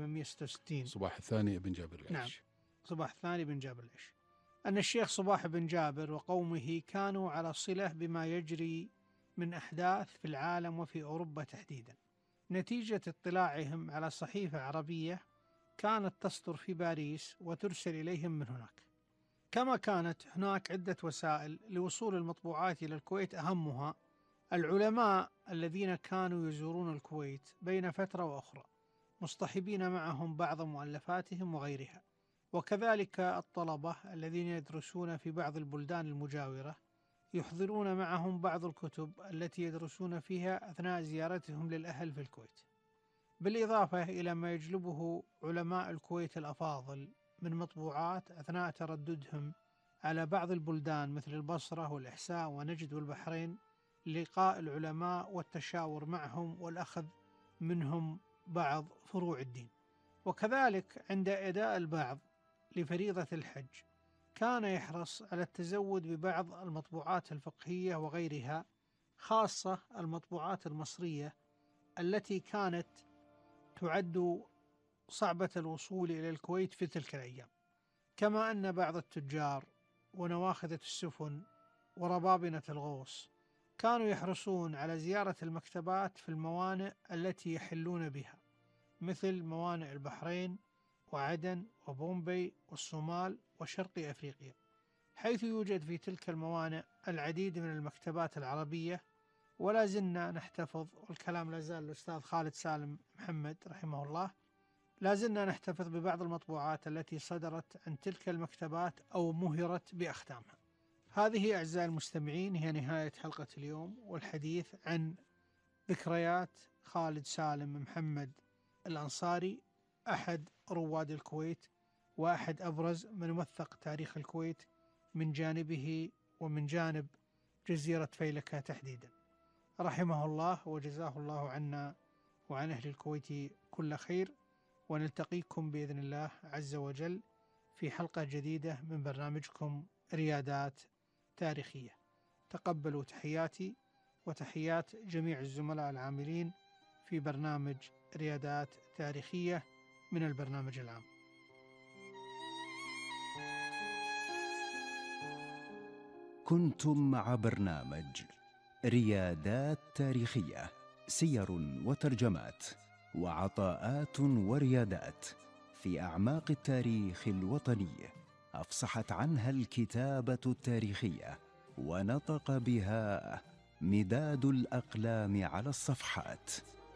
1866. صباح الثاني بن جابر العيش. نعم، صباح الثاني بن جابر العيش. أن الشيخ صباح بن جابر وقومه كانوا على صلة بما يجري من أحداث في العالم وفي أوروبا تحديدا، نتيجة اطلاعهم على صحيفة عربية كانت تصدر في باريس وترسل إليهم من هناك. كما كانت هناك عدة وسائل لوصول المطبوعات إلى الكويت، أهمها العلماء الذين كانوا يزورون الكويت بين فترة وأخرى مصطحبين معهم بعض مؤلفاتهم وغيرها، وكذلك الطلبة الذين يدرسون في بعض البلدان المجاورة يحضرون معهم بعض الكتب التي يدرسون فيها أثناء زيارتهم للأهل في الكويت، بالإضافة إلى ما يجلبه علماء الكويت الأفاضل من مطبوعات أثناء ترددهم على بعض البلدان مثل البصرة والإحساء ونجد والبحرين، لقاء العلماء والتشاور معهم والأخذ منهم بعض فروع الدين. وكذلك عند أداء البعض لفريضة الحج كان يحرص على التزود ببعض المطبوعات الفقهية وغيرها، خاصة المطبوعات المصرية التي كانت تعد صعبة الوصول إلى الكويت في تلك الأيام. كما أن بعض التجار ونواخذة السفن وربابنة الغوص كانوا يحرصون على زيارة المكتبات في الموانئ التي يحلون بها، مثل موانئ البحرين وعدن وبومبي والصومال وشرق أفريقيا، حيث يوجد في تلك الموانئ العديد من المكتبات العربية. ولا زلنا نحتفظ، والكلام لا زال الأستاذ خالد سالم محمد رحمه الله، لا زلنا نحتفظ ببعض المطبوعات التي صدرت عن تلك المكتبات أو مهرت بأختامها. هذه أعزائي المستمعين هي نهاية حلقة اليوم، والحديث عن ذكريات خالد سالم محمد الأنصاري، أحد رواد الكويت وأحد أبرز من وثق تاريخ الكويت من جانبه ومن جانب جزيرة فيلكة تحديدا، رحمه الله وجزاه الله عنا وعن أهل الكويت كل خير. ونلتقيكم بإذن الله عز وجل في حلقة جديدة من برنامجكم ريادات تاريخية. تقبلوا تحياتي وتحيات جميع الزملاء العاملين في برنامج ريادات تاريخية من البرنامج العام. كنتم مع برنامج ريادات تاريخية، سير وترجمات وعطاءات وريادات في أعماق التاريخ الوطني، أفصحت عنها الكتابة التاريخية ونطق بها مداد الأقلام على الصفحات.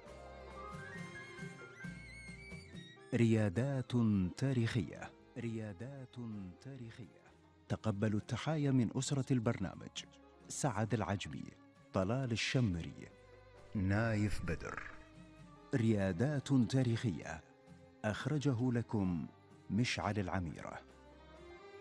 ريادات تاريخية، ريادات تاريخية. تقبلوا التحايا من أسرة البرنامج: سعد العجمي، طلال الشمري، نايف بدر. ريادات تاريخية أخرجه لكم مشعل العميرة.